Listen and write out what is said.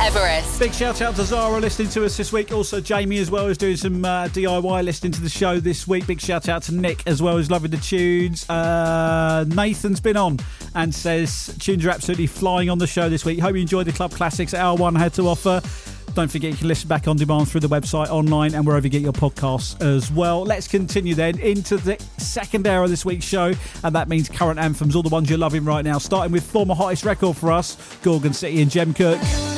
Everest. Big shout out to Zara listening to us this week. Also Jamie as well, who's doing some DIY listening to the show this week. Big shout out to Nick as well, who's loving the tunes. Nathan's been on and says tunes are absolutely flying on the show this week. Hope you enjoyed the Club Classics that R1 had to offer. Don't forget you can listen back on demand through the website, online, and wherever you get your podcasts as well. Let's continue then into the second hour of this week's show, and that means current anthems, all the ones you're loving right now, starting with former hottest record for us, Gorgon City and Jem Cooke.